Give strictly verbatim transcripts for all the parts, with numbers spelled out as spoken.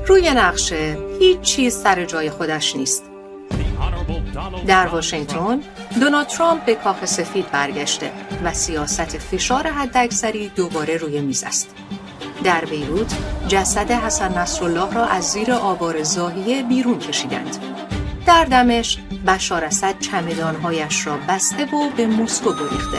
روی نقشه هیچ چیز سر جای خودش نیست. در واشنگتن دونالد ترامپ به کاخ سفید برگشته و سیاست فشار حداکثری دوباره روی میز است. در بیروت جسد حسن نصرالله را از زیر آوار زاهیه بیرون کشیدند. در دمشق بشار اسد چمدانهایش را بسته و به مسکو گریخته.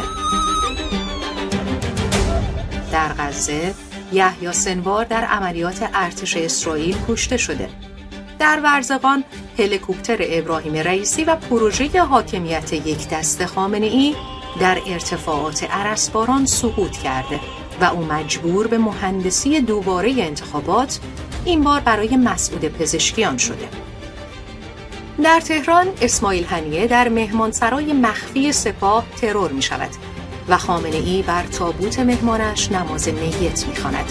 در غزه یحیی سنوار در عملیات ارتش اسرائیل کشته شده. در ورزقان هلیکوپتر ابراهیم رئیسی و پروژه حاکمیت یک دست خامنه‌ای در ارتفاعات ارسباران سقوط کرده و او مجبور به مهندسی دوباره انتخابات، این بار برای مسعود پزشکیان شده. در تهران اسماعیل هنیه در مهمانسرای مخفی سپاه ترور می شود و خامنه‌ای بر تابوت مهمانش نماز میت می خواند.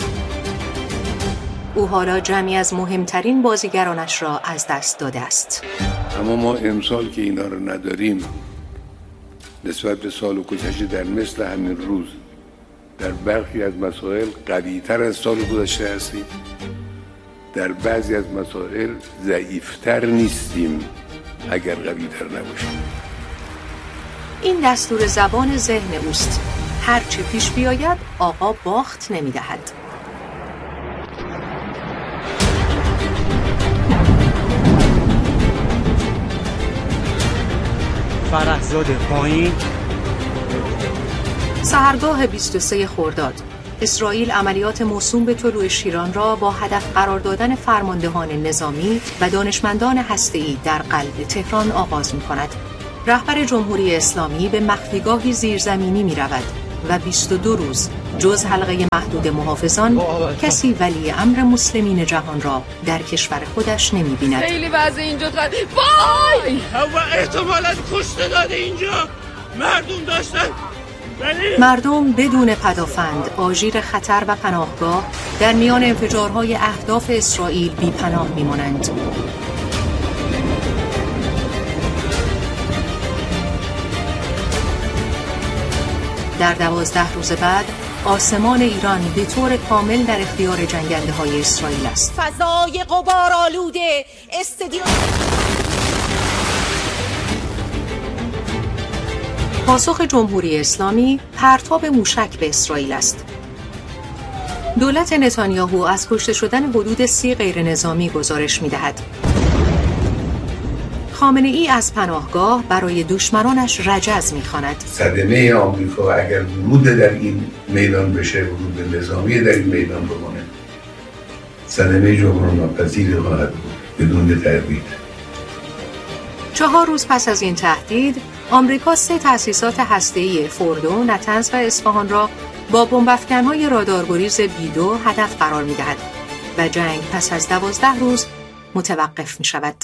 او حالا جمعی از مهمترین بازیگرانش را از دست داده است. اما ما امسال که اینا رو نداریم، نسبت به سال گذشته در مثل همین روز در برخی از مسائل قوی‌تر از سال گذشته هستیم، در بعضی از مسائل ضعیف‌تر نیستیم اگر قوی‌تر نباشیم. این دستور زبان ذهن اوست. هر چه پیش بیاید آقا باخت نمی‌دهد. فرهزاد پایین. سحرگاه بیست و سوم خرداد اسرائیل عملیات موسوم به طلوع شیران را با هدف قرار دادن فرماندهان نظامی و دانشمندان هسته‌ای در قلب تهران آغاز می‌کند. رهبر جمهوری اسلامی به مخفیگاهی زیرزمینی می‌رود و بیست و دو روز جز حلقه محدود محافظان کسی ولی امر مسلمین جهان را در کشور خودش نمی‌بیند. خیلی وضع اینجا خراب. وای! هوا احتمالاً کشته داده اینجا. مردم داشتن. مردم بدون پدافند، آژیر خطر و پناهگاه در میان انفجارهای اهداف اسرائیل بی پناه می‌مانند. در دوازده روز بعد آسمان ایران به طور کامل در اختیار جنگنده‌های اسرائیل است. فضای غبارآلوده استدیو پاسخ جمهوری اسلامی پرتاب موشک به اسرائیل است. دولت نتانیاهو از کشته شدن حدود سی غیر نظامی گزارش می‌دهد. خامنه‌ای از پناهگاه برای دشمنانش رجز می‌خواند. صدمه آمریکا اگر ورود در این میدان بشه، ورود نظامی در این میدان بکنه، صدمه جبران‌ناپذیر خواهد بود بدون تردید. چهار روز پس از این تهدید، آمریکا سه تأسیسات هسته‌ای فوردو، نتنز و اصفهان را با بمب‌افکن‌های رادارگریز بی دو هدف قرار می‌دهد و جنگ پس از دوازده روز متوقف می‌شود.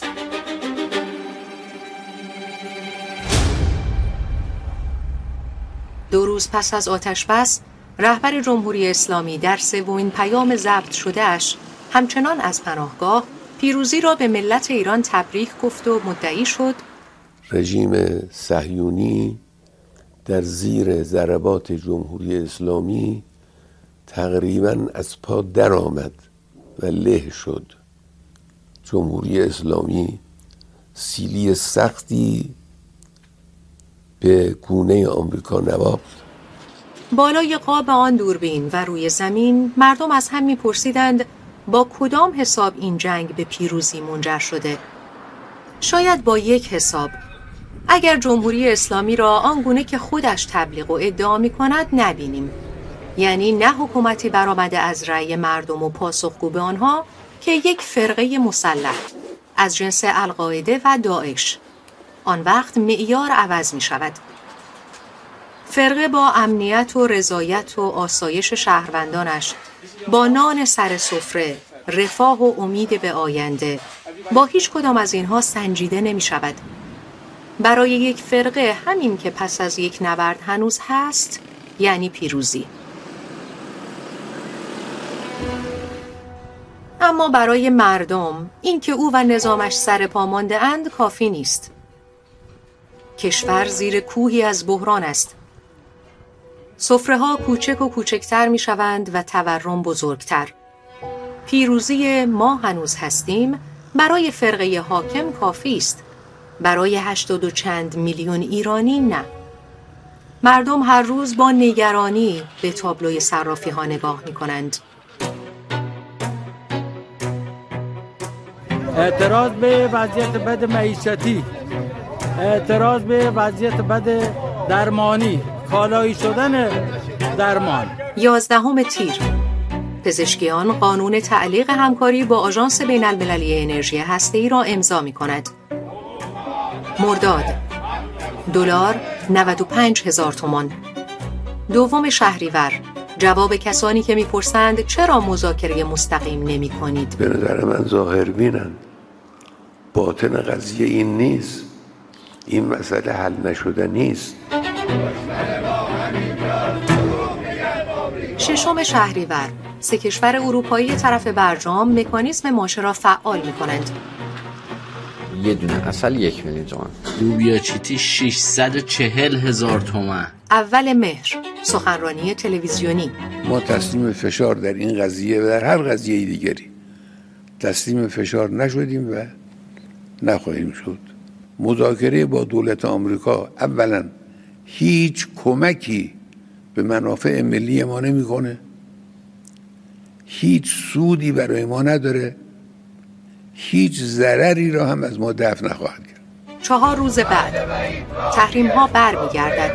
دو روز پس از آتش‌بس، رهبر جمهوری اسلامی در سومین پیام ضبط شده‌اش همچنان از پناهگاه پیروزی را به ملت ایران تبریک گفت و مدعی شد رژیم صهیونی در زیر ضربات جمهوری اسلامی تقریباً از پا در آمد و له شد. جمهوری اسلامی سیلی سختی به گونه آمریکا نواخت. بالای قاب آن دوربین و روی زمین مردم از هم می‌پرسیدند با کدام حساب این جنگ به پیروزی منجر شده؟ شاید با یک حساب. اگر جمهوری اسلامی را آنگونه که خودش تبلیغ و ادعا می‌کند نبینیم، یعنی نه حکومتی برآمده از رأی مردم و پاسخگو به آنها که یک فرقه مسلح از جنس القاعده و داعش، آن وقت معیار عوض می شود. فرقه با امنیت و رضایت و آسایش شهروندانش، با نان سر سفره، رفاه و امید به آینده، با هیچ کدام از اینها سنجیده نمی شود. برای یک فرقه همین که پس از یک نبرد هنوز هست یعنی پیروزی. اما برای مردم این که او و نظامش سر پا مانده اند کافی نیست. کشور زیر کوهی از بحران است. سفره‌ها کوچک و کوچکتر می شوند و تورم بزرگتر. پیروزی ما هنوز هستیم برای فرقه حاکم کافی است، برای هشتاد و چند میلیون ایرانی نه. مردم هر روز با نگرانی به تابلوی صرافی ها نگاه می کنند. اعتراض به وضعیت بد معیشتی، اعتراض به وضعیت بد درمانی، کالایی شدن درمان. یازدهم تیر، پزشکیان قانون تعلیق همکاری با آژانس بین المللی انرژی هسته‌ای را امضا می کند. مرداد، دلار نود و پنج هزار تومان. دوم شهریور، جواب کسانی که میپرسند چرا مذاکره مستقیم نمی کنید. به نظر من ظاهر بینند، باطن قضیه این نیست، این مسئله حل نشده نیست. ششم شهریور، سه کشور اروپایی طرف برجام مکانیزم ماشه را فعال می کنند. یه دونه عسل یک میلیون تومان. لوبیا چیتی ششصد و چهل هزار تومان. اول مهر، سخنرانی تلویزیونی. ما تسلیم فشار در این قضیه و در هر قضیه دیگری تسلیم فشار نشدیم و نخواهیم شد. مذاکره با دولت آمریکا اولا هیچ کمکی به منافع ملی ما نمیکنه، هیچ سودی برای ما نداره، هیچ ضرری را هم از ما دفع نخواهد کرد. چهار روز بعد تحریم ها بر می گردد.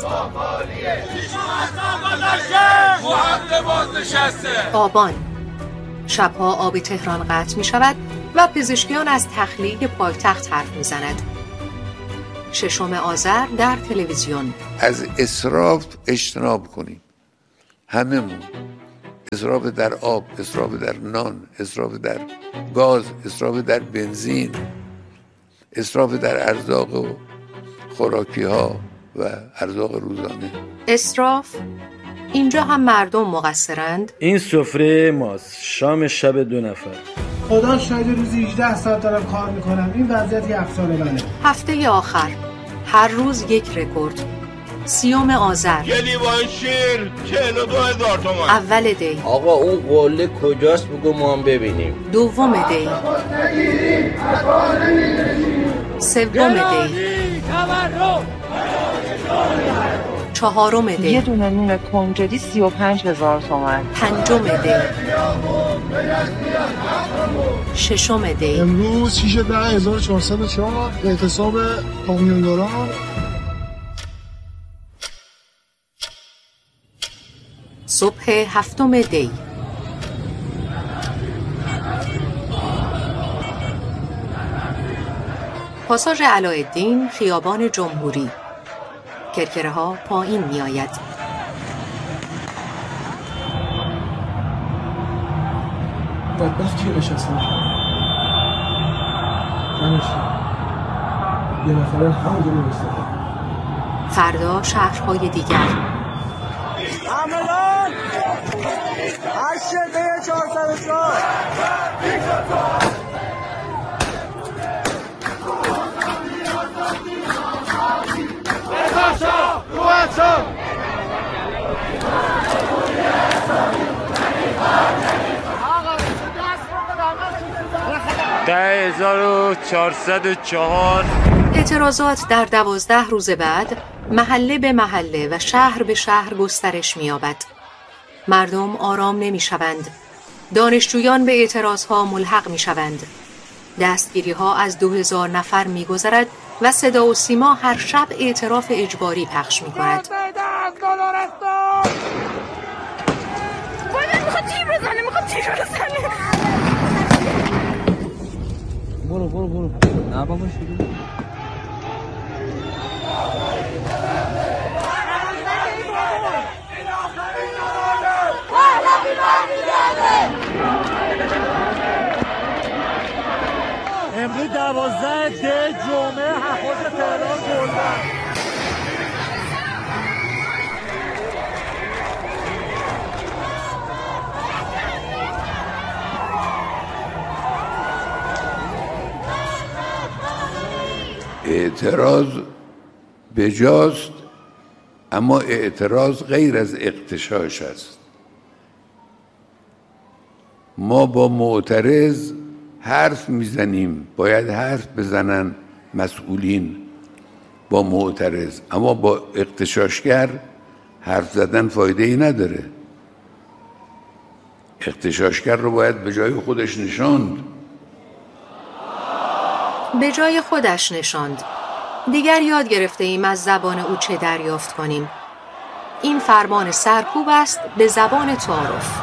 آبان، شبها آب تهران قطع می شود و پزشکیان از تخلیه پایتخت حرف می زند. ششم آذر در تلویزیون، از اسراف اجتناب کنیم هممون. اسراف در آب، اسراف در نان، اسراف در گاز، اسراف در بنزین، اسراف در ارزاق و خوراکی ها و ارزاق روزانه. اسراف؟ اینجا هم مردم مقصرند؟ این سفره ماست، شام شب دو نفر. خدا شاید روزی هجده ساعت دارم کار میکنم، این وضعیت یک ساله منه. هفته آخر، هر روز یک رکورد. سیوم آذر، یه لیوان شیر چهل و دو هزار تومان. اول دی، آقا اون قله کجاست بگو ما هم ببینیم. دوم دی، سوم دی، چهارم دی، یه دونه نون کنجدی سی و پنج هزار تومان. پنجم دی، ششم دی. امروز شیش ده هزار و چهارصد و چهار اعتصاب کامیونداران. صبح هفتم دی، پاساژ علاءالدین، خیابان جمهوری. کرکره ها پایین می آید. بدبخت که نشستم منش یه نفره همه دونه بستم. فردا شهرهای دیگر. عملان هشت ده چهارصد و چهار. ده هزار و چهارصد و چهار. اعتراضات در دوازده روز بعد محله به محله و شهر به شهر گسترش می‌یابد. مردم آرام نمی‌شوند. دانشجویان به اعتراضها ملحق می‌شوند. دستگیری‌ها از دو هزار نفر می‌گذرد و صدا و سیما هر شب اعتراف اجباری پخش می‌کند. میخواد تیر بزنه میخواد تیر بزنه. برو برو برو. نه بابا شروع. امروز دوازده ده جمعه هفت تهران گلبن. اعتراض بجاست، اما اعتراض غیر از اغتشاش است. ما با معترض حرف میزنیم، باید حرف بزنن مسئولین با معترض، اما با اغتشاشگر حرف زدن فایده ای نداره. اغتشاشگر رو باید به جای خودش نشاند. به جای خودش نشاند. دیگر یاد گرفته ایم از زبان او چه دریافت کنیم. این فرمان سرکوب است به زبان تعارف.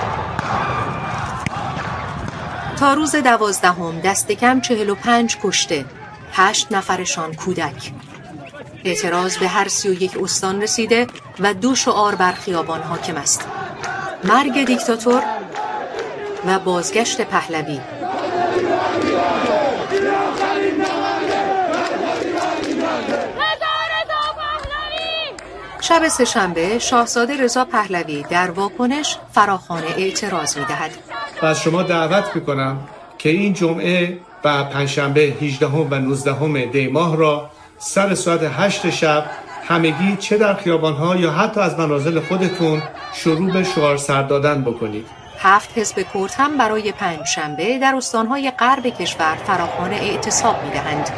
تا روز دوازدهم دست کم چهل و پنج کشته، هشت نفرشان کودک. اعتراض به هر سی و یک استان رسیده و دو شعار بر خیابان حاکم است: مرگ دیکتاتور و بازگشت پهلوی. شب سه‌شنبه شاهزاده رضا پهلوی در واکنش فراخوان اعتراض می‌دهد. و از شما دعوت می‌کنم که این جمعه و پنجشنبه هجدهم و نوزدهم دی ماه را سر ساعت هشت شب همگی چه در خیابان‌ها یا حتی از منازل خودتون شروع به شعار سر دادن بکنید. هفت حزب کرد هم برای پنجشنبه در استان‌های غرب کشور فراخوان اعتصاب می‌دهند.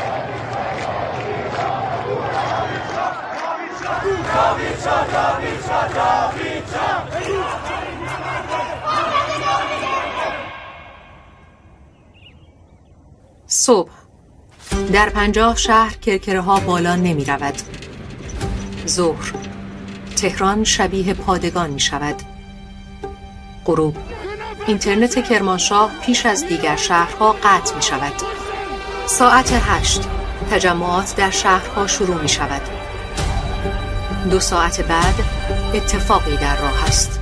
صبح در پنجاه شهر کرکره ها بالا نمی رود. ظهر تهران شبیه پادگان می شود. غروب اینترنت کرمانشاه پیش از دیگر شهرها قطع می شود. ساعت هشت تجمعات در شهرها شروع می شود. دو ساعت بعد اتفاقی در راه است.